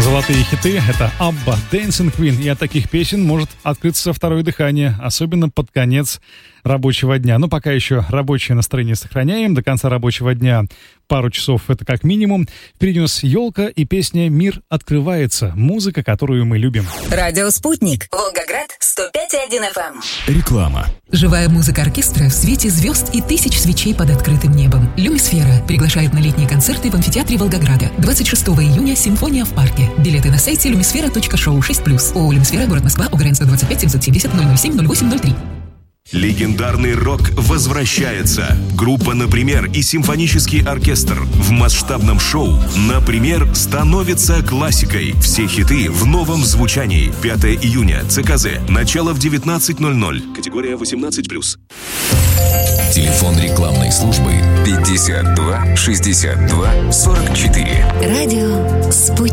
Золотые хиты — это Абба, Dancing Queen, и от таких песен может открыться второе дыхание, особенно под конец рабочего дня. Но пока еще рабочее настроение сохраняем. До конца рабочего дня пару часов — это как минимум. Впереди у нас елка и песня «Мир открывается». Музыка, которую мы любим. Радио «Спутник». Волгоград, 105,1 FM. Реклама. Живая музыка оркестра в свете звезд и тысяч свечей под открытым небом. «Люмисфера» приглашает на летние концерты в амфитеатре Волгограда. 26 июня «Симфония в парке». Билеты на сайте lumisfera.show 6+. ООО «Люмисфера», город Москва, УГРН 25 770 007 0803. Легендарный рок возвращается. Группа «Например» и симфонический оркестр в масштабном шоу «Например» становится классикой. Все хиты в новом звучании. 5 июня. ЦКЗ. Начало в 19:00. Категория 18+. Телефон рекламной службы 52 62 44. Радио «Спутник».